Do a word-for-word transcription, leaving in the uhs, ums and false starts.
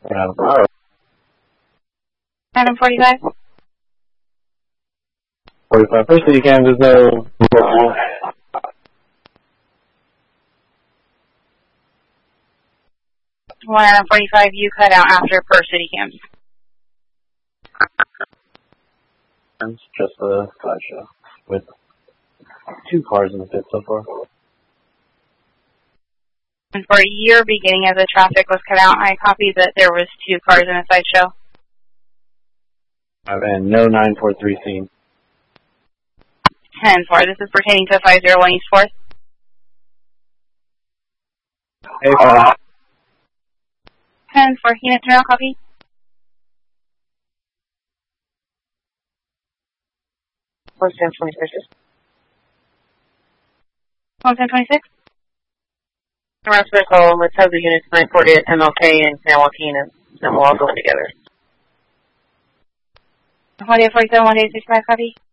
Adam forty-five. Adam forty-five. forty-five. First city cam, there's no... one Adam forty-five, you cut out after per city cams. It's just a slideshow with two cars in the pit so far. And for your beginning as the traffic was cut out, I copied that there was two cars in a sideshow. And no nine four three scene. ten four, this is pertaining to five zero one East fourth. Hey, uh, ten four, unit turn out, copy. one ten twenty-six. one ten twenty-six? Around circle, let's have the units nine forty at M L K and San Joaquin, and then we'll all go in together. one eight forty-seven, one eight sixty-five, copy.